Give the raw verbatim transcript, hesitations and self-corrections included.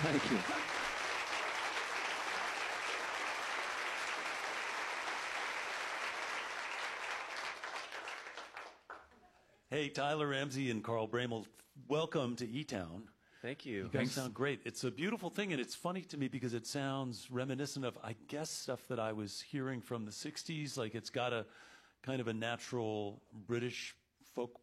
Thank you. Hey, Tyler Ramsey and Carl Bramel, welcome to E-Town. Thank you. You guys Thanks. sound great. It's a beautiful thing, and it's funny to me because it sounds reminiscent of, I guess, stuff that I was hearing from the sixties. Like, it's got a kind of a natural British folk